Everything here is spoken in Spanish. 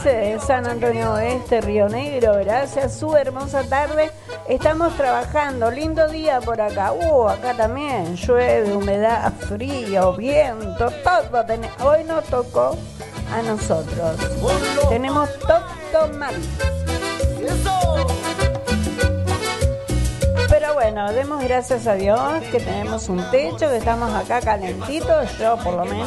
dice de San Antonio Oeste, Río Negro. Gracias, su hermosa tarde. Estamos trabajando, lindo día por acá. Acá también llueve, humedad, frío, viento, todo. Hoy nos tocó a nosotros. Tenemos todo mal. Pero bueno, demos gracias a Dios que tenemos un techo, que estamos acá calentitos, yo por lo menos.